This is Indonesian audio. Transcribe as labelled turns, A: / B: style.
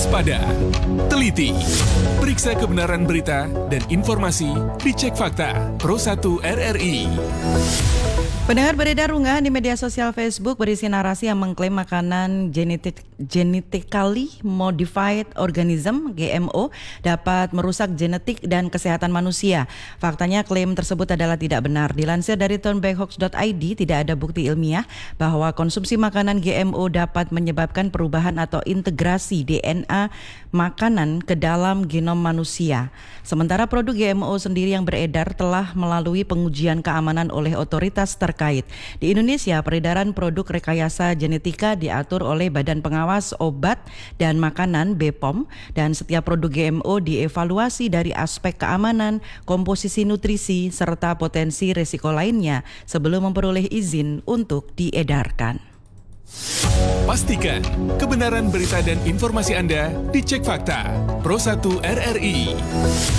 A: Waspada, teliti, periksa kebenaran berita dan informasi, dicek fakta. Pro 1 RRI.
B: Pendengar, beredar unggahan di media sosial Facebook berisi narasi yang mengklaim makanan genetically modified organism (GMO) dapat merusak genetik dan kesehatan manusia. Faktanya klaim tersebut adalah tidak benar. Dilansir dari turnbackhoax.id, tidak ada bukti ilmiah bahwa konsumsi makanan GMO dapat menyebabkan perubahan atau integrasi DNA makanan ke dalam genom manusia. Sementara produk GMO sendiri yang beredar telah melalui pengujian keamanan oleh otoritas terkait. Di Indonesia, peredaran produk rekayasa genetika diatur oleh Badan Pengawas Obat dan Makanan (BPOM), dan setiap produk GMO dievaluasi dari aspek keamanan, komposisi nutrisi, serta potensi risiko lainnya sebelum memperoleh izin untuk diedarkan.
A: Pastikan kebenaran berita dan informasi Anda dicek fakta. Pro 1 RRI.